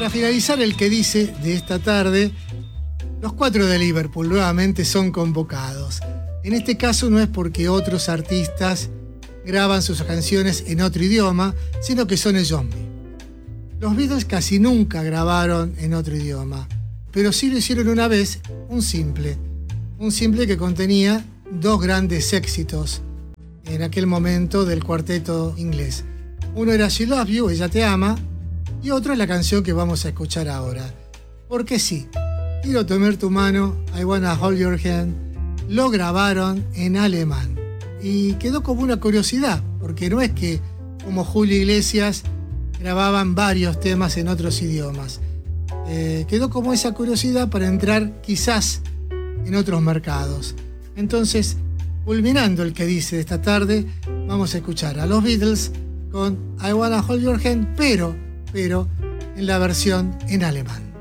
Para finalizar el que dice de esta tarde, los 4 de Liverpool nuevamente son convocados. En este caso no es porque otros artistas graban sus canciones en otro idioma, sino que son ellos mismos. Los Beatles casi nunca grabaron en otro idioma, pero sí lo hicieron una vez, un simple que contenía 2 grandes éxitos en aquel momento del cuarteto inglés. Uno era She Loves You, Ella Te Ama, y otro es la canción que vamos a escuchar ahora. Porque sí, Quiero Tomar Tu Mano, I Wanna Hold Your Hand, lo grabaron en alemán. Y quedó como una curiosidad, porque no es que, como Julio Iglesias, grababan varios temas en otros idiomas. Quedó como esa curiosidad para entrar quizás en otros mercados. Entonces, culminando el que dice de esta tarde, vamos a escuchar a los Beatles con I Wanna Hold Your Hand, pero en la versión en alemán.